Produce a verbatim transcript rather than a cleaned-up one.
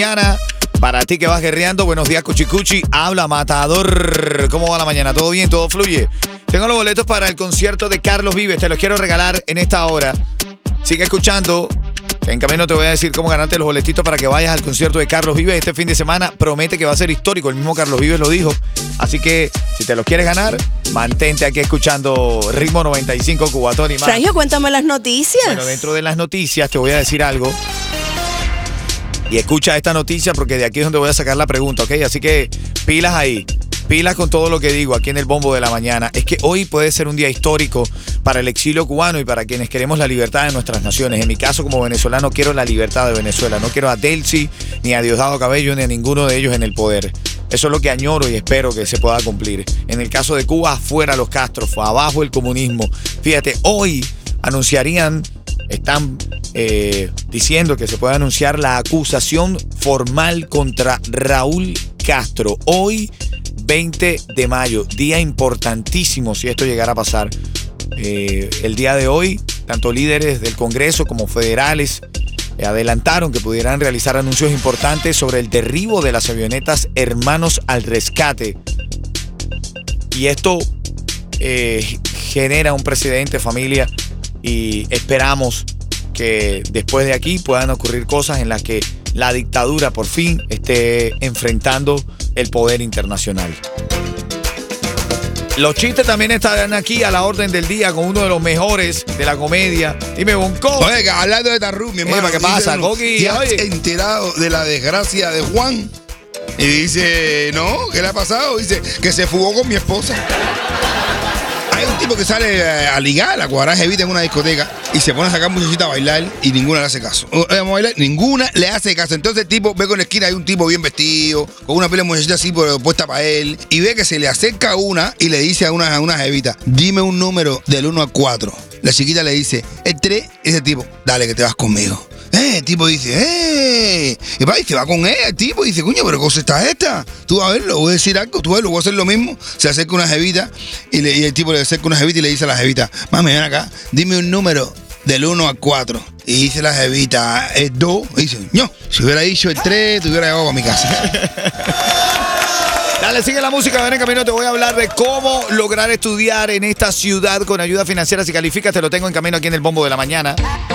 mañana. Para ti que vas guerreando, buenos días, Cuchicuchi. Habla, Matador. ¿Cómo va la mañana? ¿Todo bien? ¿Todo fluye? Tengo los boletos para el concierto de Carlos Vives. Te los quiero regalar en esta hora. Sigue escuchando. En camino te voy a decir cómo ganarte los boletitos para que vayas al concierto de Carlos Vives este fin de semana. Promete que va a ser histórico. El mismo Carlos Vives lo dijo. Así que si te los quieres ganar, mantente aquí escuchando Ritmo noventa y cinco, Cubatón y más. Frangio, cuéntame las noticias. Bueno, dentro de las noticias te voy a decir algo. Y escucha esta noticia porque de aquí es donde voy a sacar la pregunta, ¿ok? Así que pilas ahí. Pilas con todo lo que digo aquí en el Bombo de la Mañana. Es que hoy puede ser un día histórico para el exilio cubano y para quienes queremos la libertad de nuestras naciones. En mi caso, como venezolano, quiero la libertad de Venezuela. No quiero a Delcy, ni a Diosdado Cabello, ni a ninguno de ellos en el poder. Eso es lo que añoro y espero que se pueda cumplir. En el caso de Cuba, fuera los Castro, abajo el comunismo. Fíjate, hoy anunciarían... Están eh, diciendo que se puede anunciar la acusación formal contra Raúl Castro. Hoy, veinte de mayo, día importantísimo si esto llegara a pasar. Eh, el día de hoy, tanto líderes del Congreso como federales eh, adelantaron que pudieran realizar anuncios importantes sobre el derribo de las avionetas Hermanos al Rescate. Y esto eh, genera un precedente, familia. Y esperamos que después de aquí puedan ocurrir cosas en las que la dictadura por fin esté enfrentando el poder internacional. Los chistes también estarán aquí a la orden del día con uno de los mejores de la comedia. Dime, Bonco. Oye, hablando de Tarru, mi hermano. ¿Qué pasa, Coqui? ¿Te has enterado de la desgracia de Juan? Y dice, no, ¿qué le ha pasado? Dice, que se fugó con mi esposa. Hay un tipo que sale a ligar, a cuadrar jevita en una discoteca y se pone a sacar muchachita a bailar y ninguna le hace caso. Vamos a bailar, ninguna le hace caso. Entonces el tipo ve con la esquina, hay un tipo bien vestido, con una pila de muchachita así puesta para él, y ve que se le acerca una y le dice a una, a una jevita, dime un número del uno al cuatro. La chiquita le dice, el tres, ese tipo, dale que te vas conmigo. Eh, el tipo dice, ¡eh! Y va, y se va con él, el tipo, y dice, coño, pero ¿qué cosa está esta? Tú vas a verlo, voy a decir algo, tú vas a verlo, voy a hacer lo mismo. Se acerca una jevita, y, le, y el tipo le acerca una jevita y le dice a la jevita, mami, ven acá, dime un número del uno al cuatro. Y dice la jevita, el dos, y dice, no, si hubiera dicho el tres, te hubiera llevado a mi casa. Dale, sigue la música, ven en camino, te voy a hablar de cómo lograr estudiar en esta ciudad con ayuda financiera. Si calificas, te lo tengo en camino aquí en el Bombo de la Mañana.